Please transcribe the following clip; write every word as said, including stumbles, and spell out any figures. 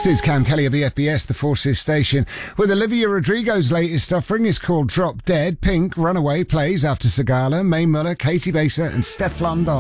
This is Cam Kelly of E F B S, the Forces station, with Olivia Rodrigo's latest offering is called Drop Dead. Pink, Runaway plays after Sigala, Mae Muller, Katie Baser and Steph London.